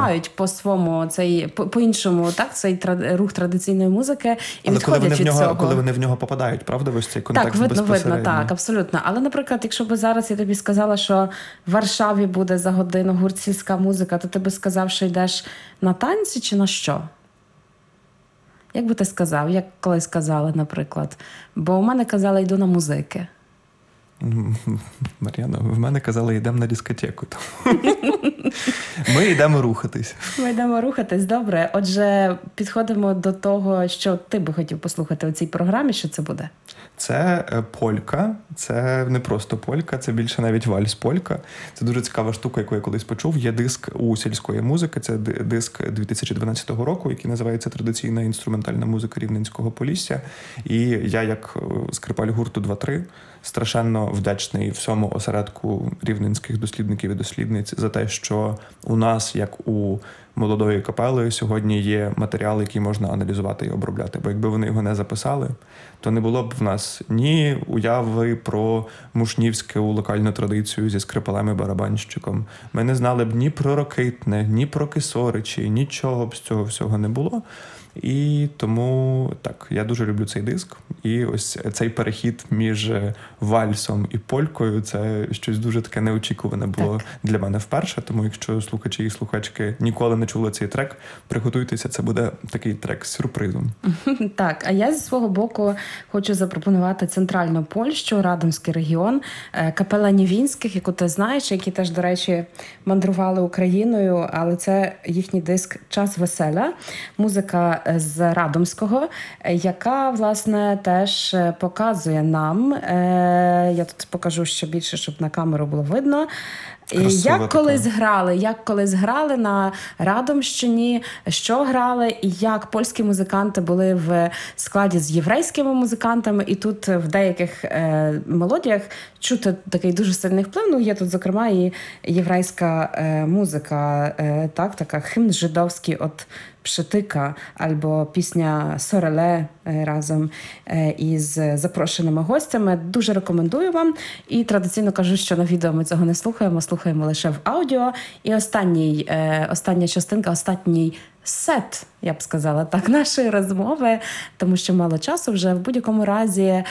сприймають по-своєму по-іншому, так, цей рух традиційної музики і але відходять від цього. Коли вони в нього попадають, правда, ось цей контекст безпосередньо? Так, видно, так, абсолютно. Але, наприклад, якщо б зараз я тобі сказала, що в Варшаві буде за годину гурт «Сільська музика», то ти би сказав, що йдеш на танці чи на що? Як би ти сказав? Як колись казали, наприклад? Бо у мене казали, йду на музики. Мар'яна, в мене казали, йдемо на дискотеку. Ми йдемо рухатись. Ми йдемо рухатись, добре. Отже, підходимо до того, що ти би хотів послухати у цій програмі. Що це буде? Це полька. Це не просто полька, це більше навіть вальс-полька. Це дуже цікава штука, яку я колись почув. Є диск у сільської музики. Це диск 2012 року, який називається «Традиційна інструментальна музика Рівненського Полісся». І я, як скрипаль гурту 2-3, страшенно вдячний всьому осередку рівненських дослідників і дослідниць за те, що у нас, як у молодої капели, сьогодні є матеріал, який можна аналізувати і обробляти. Бо якби вони його не записали, то не було б в нас ні уяви про мушнівську локальну традицію зі скрипалем і барабанщиком. Ми не знали б ні про Рокитне, ні про Кисоричі, нічого б з цього всього не було. І тому, так, я дуже люблю цей диск. І ось цей перехід між вальсом і полькою – це щось дуже таке неочікуване було для мене вперше. Тому якщо слухачі і слухачки ніколи не чули цей трек, приготуйтеся, це буде такий трек з сюрпризом. Так, а я зі свого боку хочу запропонувати центральну Польщу, Радомський регіон, капела Нівінських, яку ти знаєш, які теж, до речі, мандрували Україною, але це їхній диск «Час веселя», музика з Радомського, яка, власне, теж показує нам, я тут покажу ще більше, щоб на камеру було видно, як колись грали на Радомщині, що грали, і як польські музиканти були в складі з єврейськими музикантами, і тут в деяких мелодіях чути такий дуже сильний вплив. Ну, є тут, зокрема, і єврейська музика, так, така химн жидовський от Пшитика, або пісня «Сореле» разом із запрошеними гостями. Дуже рекомендую вам. І традиційно кажу, що на відео ми цього не слухаємо, слухаємо лише в аудіо. І остання частинка, останній сет, я б сказала так, нашої розмови, тому що мало часу вже. В будь-якому разі,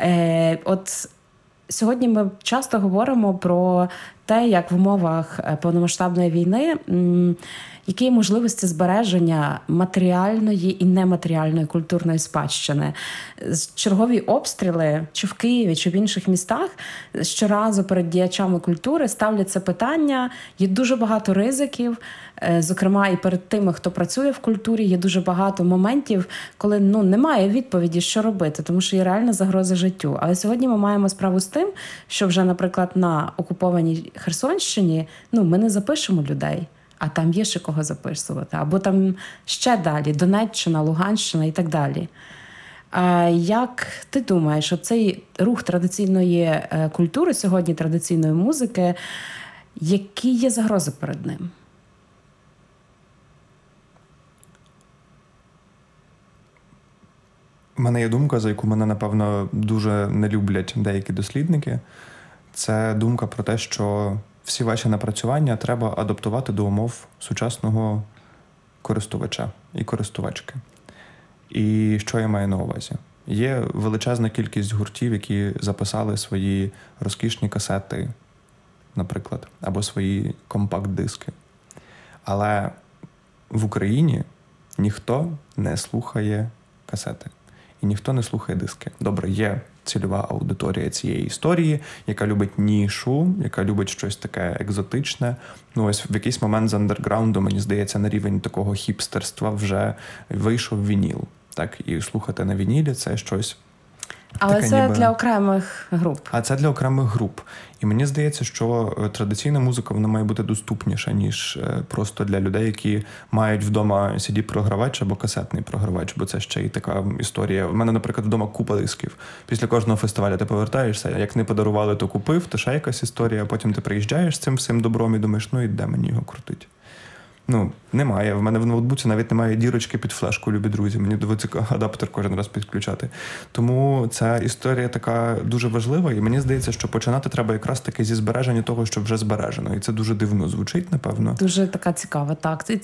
от сьогодні ми часто говоримо про те, як в умовах повномасштабної війни які можливості збереження матеріальної і нематеріальної культурної спадщини. Чергові обстріли, чи в Києві, чи в інших містах, щоразу перед діячами культури ставляться питання, є дуже багато ризиків, зокрема і перед тими, хто працює в культурі, є дуже багато моментів, коли немає відповіді, що робити, тому що є реальна загроза життю. Але сьогодні ми маємо справу з тим, що вже, наприклад, на окупованій Херсонщині ми не запишемо людей, а там є ще кого записувати. Або там ще далі, Донеччина, Луганщина і так далі. Як ти думаєш, оцей рух традиційної культури, сьогодні традиційної музики, які є загрози перед ним? У мене є думка, за яку мене, напевно, дуже не люблять деякі дослідники. Це думка про те, що всі ваші напрацювання треба адаптувати до умов сучасного користувача і користувачки. І що я маю на увазі? Є величезна кількість гуртів, які записали свої розкішні касети, наприклад, або свої компакт-диски. Але в Україні ніхто не слухає касети. І ніхто не слухає диски. Добре, є цільова аудиторія цієї історії, яка любить нішу, яка любить щось таке екзотичне. Ось в якийсь момент з андерграунду, мені здається, на рівень такого хіпстерства вже вийшов вініл. Так, і слухати на вінілі – це щось але таке, це ніби для окремих груп. А це для окремих груп. І мені здається, що традиційна музика, вона має бути доступніша, ніж просто для людей, які мають вдома CD-програвач або касетний програвач, бо це ще й така історія. У мене, наприклад, вдома купа дисків. Після кожного фестивалю ти повертаєшся, як не подарували, то купив, то ще якась історія, а потім ти приїжджаєш з цим всім добром і думаєш, і де мені його крутить? Немає. В мене в ноутбуці навіть немає дірочки під флешку, любі друзі. Мені доводиться адаптер кожен раз підключати. Тому ця історія така дуже важлива, і мені здається, що починати треба якраз таки зі збереження того, що вже збережено. І це дуже дивно звучить, напевно. Дуже така цікава, так.